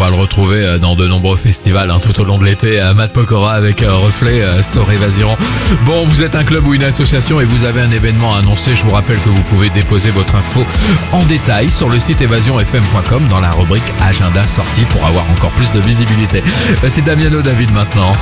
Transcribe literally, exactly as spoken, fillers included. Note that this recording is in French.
va le retrouver dans de nombreux festivals hein, tout au long de l'été. Matt Pokora avec euh, Reflet, euh, Sort Évasion. Bon, vous êtes un club ou une association et vous avez un événement à annoncer. Je vous rappelle que vous pouvez déposer votre info en détail sur le site évasion f m point com dans la rubrique Agenda sortie pour avoir encore plus de visibilité. C'est Damiano David maintenant.